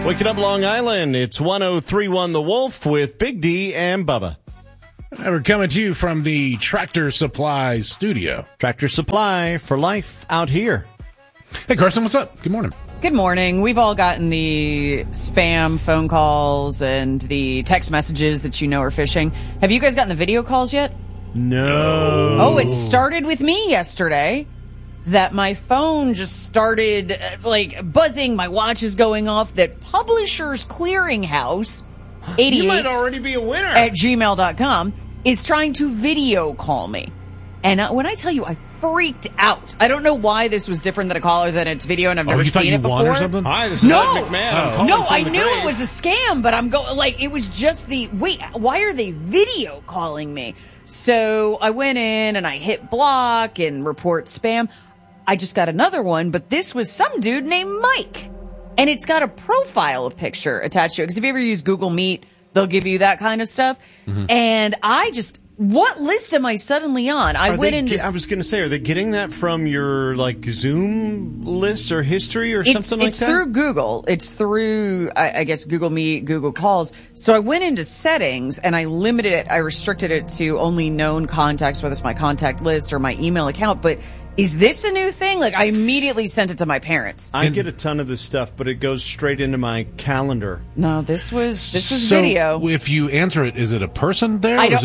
Waking up Long Island, it's 103.1 The Wolf with Big D and Bubba. We're coming to you from the Tractor Supply studio. Tractor Supply for life out here. Hey, Carson, what's up? Good morning. Good morning. We've all gotten the spam phone calls and the text messages that you know are phishing. Have you guys gotten the video calls yet? No. Oh, it started with me yesterday. That my phone just started buzzing. My watch is going off. That Publishers Clearinghouse, 88 You might already be a winner. at gmail.com, is trying to video call me. And when I tell you, I freaked out. I don't know why this was different than a call or than it's video, and I've never seen it before. Or something? Hi, this is Ed McMahon. I'm calling No, from I the knew grave. it was a scam, but I'm going, it was just wait, why are they video calling me? So I went in and I hit block and report spam. I just got another one, but this was some dude named Mike. And it's got a profile picture attached to it. Because if you ever use Google Meet, they'll give you that kind of stuff. Mm-hmm. And what list am I suddenly on? I was going to say, are they getting that from your, Zoom list or history or something like that? It's through Google. It's through, I guess, Google Meet, Google Calls. So I went into settings and I restricted it to only known contacts, whether it's my contact list or my email account. But is this a new thing? I immediately sent it to my parents. I get a ton of this stuff, but it goes straight into my calendar. No, this was video. If you answer it, is it a person there? I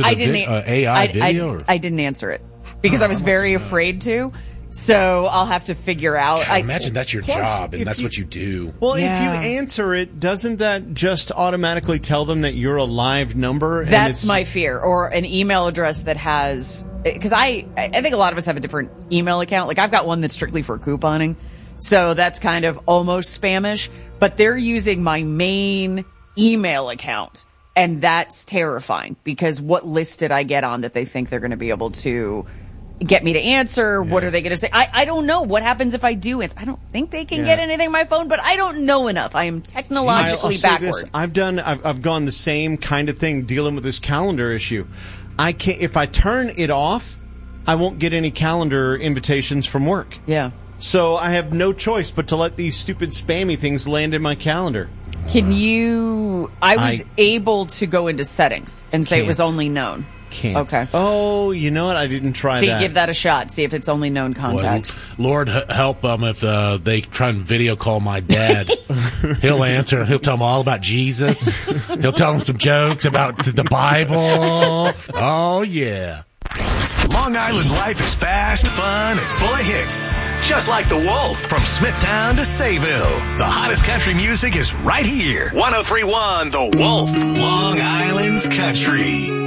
didn't answer it because I was very afraid to. So I'll have to figure out. I imagine that's your job and that's what you do. Well, if you answer it, doesn't that just automatically tell them that you're a live number? That's my fear. Or an email address that has... Because I think a lot of us have a different email account. I've got one that's strictly for couponing. So that's kind of almost spamish. But they're using my main email account. And that's terrifying. Because what list did I get on that they think they're going to be able to get me to answer? Yeah. What are they going to say? I don't know. What happens if I do answer? I don't think they can get anything on my phone, but I don't know enough. I am technologically backward. I've gone the same kind of thing dealing with this calendar issue. I can't. If I turn it off, I won't get any calendar invitations from work. Yeah. So I have no choice but to let these stupid spammy things land in my calendar. Can you... I was able to go into settings and say it was only known. Can't. Okay. Oh, you know what? I didn't try that. See, give that a shot. See if it's only known contacts. Well, Lord help them if they try and video call my dad. He'll answer. He'll tell them all about Jesus. He'll tell them some jokes about the Bible. Oh, yeah. Long Island life is fast, fun, and full of hits. Just like The Wolf from Smithtown to Sayville. The hottest country music is right here. 103.1 The Wolf, Long Island's country.